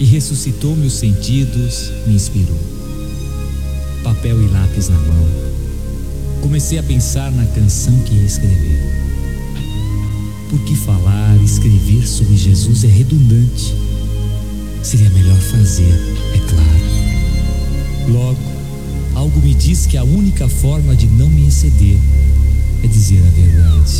e ressuscitou meus sentidos, me inspirou. Papel e lápis na mão, comecei a pensar na canção que ia escrever. Porque falar e escrever sobre Jesus é redundante. Seria melhor fazer, é claro. Logo, algo me diz que a única forma de não me exceder é dizer a verdade.